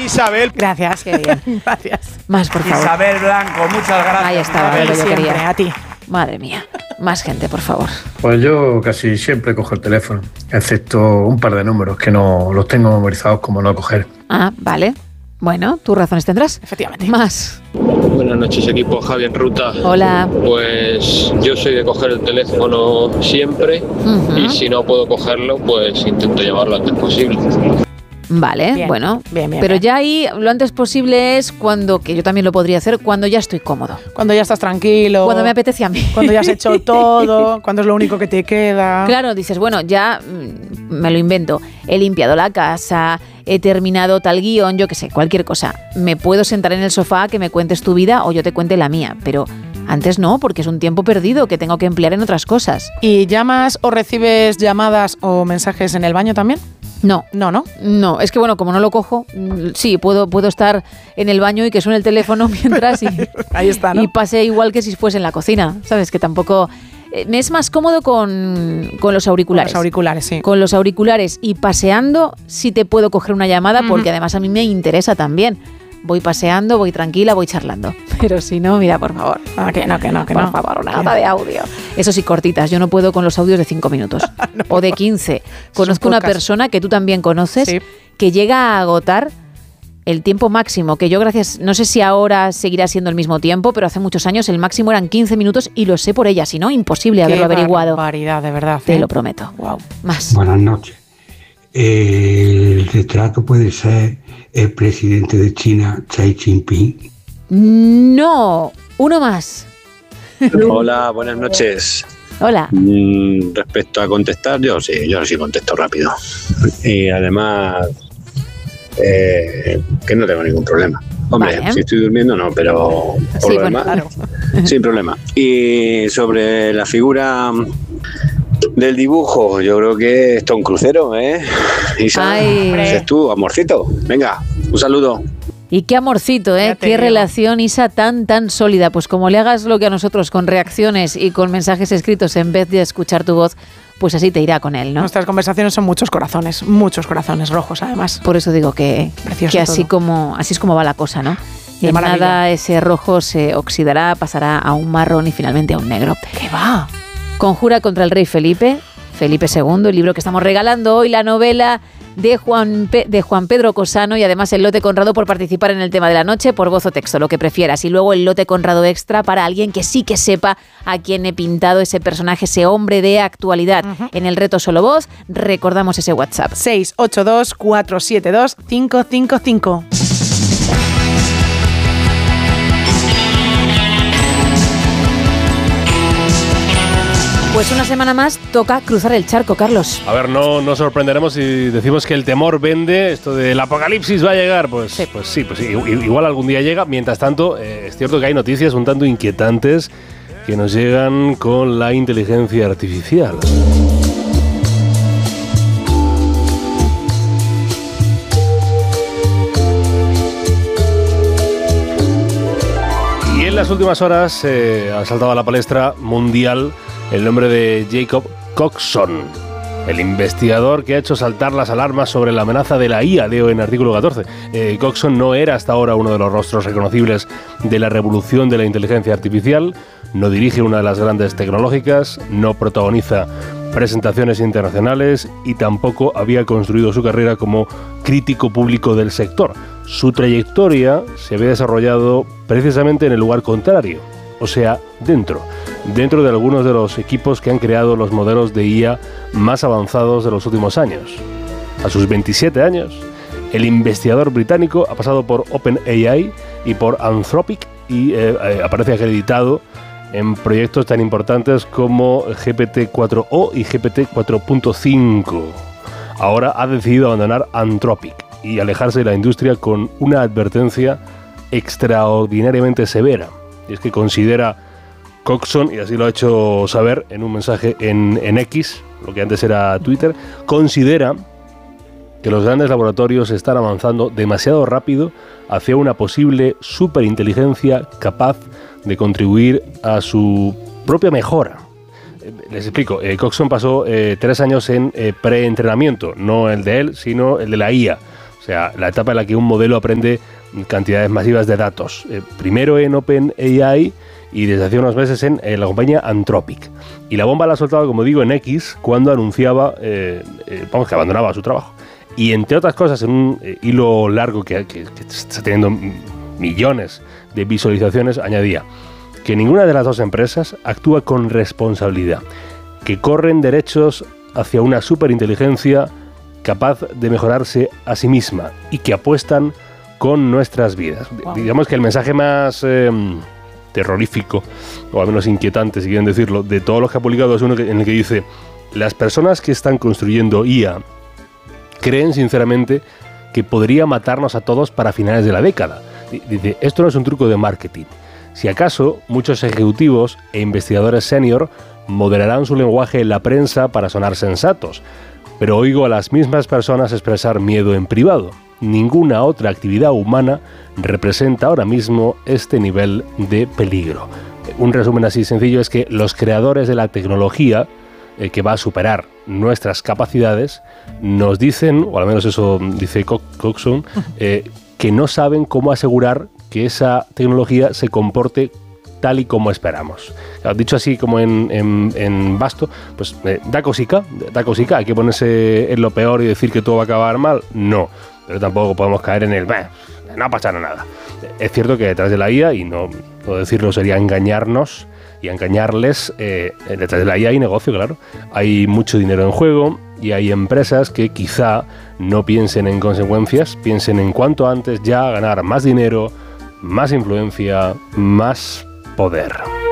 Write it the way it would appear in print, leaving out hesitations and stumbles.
Isabel. Gracias. Qué bien. Gracias. Más, por favor. Isabel Blanco, muchas gracias. Ahí estaba, Isabel. lo que yo Siempre, quería. a ti. Madre mía. Más gente, por favor. Pues yo casi siempre cojo el teléfono, excepto un par de números que no los tengo memorizados como no coger. Ah, vale. Bueno, tus razones tendrás. Efectivamente. Más. Buenas noches, equipo. Javi en ruta. Hola. Pues yo soy de coger el teléfono siempre y si no puedo cogerlo, pues intento llamarlo lo antes posible. Vale, Bien, bueno. bien, Pero bien. ya ahí lo antes posible es cuando, que yo también lo podría hacer, cuando ya estoy cómodo. Cuando ya estás tranquilo. Cuando me apetece a mí. Cuando ya has hecho todo. Cuando es lo único que te queda. Claro, dices, bueno, ya me lo invento. He limpiado la casa, he terminado tal guión, yo qué sé, cualquier cosa. Me puedo sentar en el sofá que me cuentes tu vida o yo te cuente la mía, pero antes no, porque es un tiempo perdido que tengo que emplear en otras cosas. ¿Y llamas o recibes llamadas o mensajes en el baño también? No. No, Es que bueno, como no lo cojo, sí, puedo estar en el baño y que suene el teléfono mientras y, Ahí está, ¿no? y pase igual que si fuese en la cocina, ¿sabes? Que tampoco... me es más cómodo con los auriculares. Los auriculares, sí. Con los auriculares y paseando sí te puedo coger una llamada porque además a mí me interesa también. Voy paseando, voy tranquila, voy charlando. Pero si no, mira, por favor. Que no. Por favor, una nota de audio. Eso sí, cortitas. Yo no puedo con los audios de 5 minutos. O de 15. Conozco una pocas. persona que tú también conoces Sí. que llega a agotar el tiempo máximo, que yo no sé si ahora seguirá siendo el mismo tiempo, pero hace muchos años el máximo eran 15 minutos y lo sé por ella, si no, imposible haberlo averiguado. Barbaridad, de verdad. Te lo prometo. Wow. Más. Buenas noches. El retrato puede ser el presidente de China, Xi Jinping. No, uno más. Hola, buenas noches. Hola. Respecto a contestar, yo sí contesto rápido. Y además, que no tengo ningún problema. Hombre, Vale. si estoy durmiendo no, pero por Sí, lo bueno, demás, Claro. sin problema. Y sobre la figura del dibujo, yo creo que esto es un crucero, ¿eh? Isa, Ay. dices tú, amorcito. Venga, un saludo. Y qué amorcito, ¿eh? Ya te Qué digo. relación, Isa, tan sólida. Pues como le hagas lo que a nosotros, con reacciones y con mensajes escritos en vez de escuchar tu voz, pues así te irá con él, ¿no? Nuestras conversaciones son muchos corazones rojos, además. Por eso digo que Precioso así todo. es como va la cosa, ¿no? Qué En maravilla. nada ese rojo se oxidará, pasará a un marrón y finalmente a un negro. ¿Qué va? Conjura contra el rey Felipe II, el libro que estamos regalando hoy, la novela de Juan Pedro Cosano y además el lote Conrado por participar en el tema de la noche, por voz o texto, lo que prefieras. Y luego el lote Conrado extra para alguien que sí que sepa a quién he pintado ese personaje, ese hombre de actualidad. En el reto Solo Voz recordamos ese WhatsApp. 682-472-555. Pues una semana más toca cruzar el charco, Carlos. A ver, no nos sorprenderemos si decimos que el temor vende, esto del apocalipsis va a llegar, pues sí, igual algún día llega. Mientras tanto, es cierto que hay noticias un tanto inquietantes que nos llegan con la inteligencia artificial. Y en las últimas horas ha saltado a la palestra mundial el nombre de Jacob Coxon, el investigador que ha hecho saltar las alarmas sobre la amenaza de la IA, leo en artículo 14. Coxon no era hasta ahora uno de los rostros reconocibles de la revolución de la inteligencia artificial, no dirige una de las grandes tecnológicas, no protagoniza presentaciones internacionales y tampoco había construido su carrera como crítico público del sector. Su trayectoria se había desarrollado precisamente en el lugar contrario, o sea, dentro de algunos de los equipos que han creado los modelos de IA más avanzados de los últimos años. A sus 27 años, el investigador británico ha pasado por OpenAI y por Anthropic y aparece acreditado en proyectos tan importantes como GPT-4o y GPT-4.5. Ahora ha decidido abandonar Anthropic y alejarse de la industria con una advertencia extraordinariamente severa. Y es que considera Coxon, y así lo ha hecho saber en un mensaje en X, lo que antes era Twitter, considera que los grandes laboratorios están avanzando demasiado rápido hacia una posible superinteligencia capaz de contribuir a su propia mejora. Les explico, Coxon pasó 3 años en preentrenamiento, no el de él, sino el de la IA. O sea, la etapa en la que un modelo aprende cantidades masivas de datos. Primero en OpenAI y desde hace unos meses en la compañía Anthropic. Y la bomba la ha soltado, como digo, en X, cuando anunciaba que abandonaba su trabajo. Y entre otras cosas, en un hilo largo que está teniendo millones de visualizaciones, añadía que ninguna de las dos empresas actúa con responsabilidad, que corren derechos hacia una superinteligencia capaz de mejorarse a sí misma y que apuestan con nuestras vidas. Wow. Digamos que el mensaje más terrorífico, o al menos inquietante, si quieren decirlo, de todos los que ha publicado es uno en el que dice: las personas que están construyendo IA creen sinceramente que podría matarnos a todos para finales de la década. Dice, esto no es un truco de marketing. Si acaso, muchos ejecutivos e investigadores senior moderarán su lenguaje en la prensa para sonar sensatos, pero oigo a las mismas personas expresar miedo en privado. Ninguna otra actividad humana representa ahora mismo este nivel de peligro. Un resumen así sencillo es que los creadores de la tecnología que va a superar nuestras capacidades nos dicen, o al menos eso dice Coxon, que no saben cómo asegurar que esa tecnología se comporte tal y como esperamos. Dicho así como en vasto, pues da cosica, hay que ponerse en lo peor y decir que todo va a acabar mal, no, pero tampoco podemos caer en el no pasará nada. Es cierto que detrás de la IA, y no decirlo sería engañarnos y engañarles, detrás de la IA hay negocio, claro, hay mucho dinero en juego y hay empresas que quizá no piensen en consecuencias, piensen en cuanto antes ya ganar más dinero, más influencia, más poder.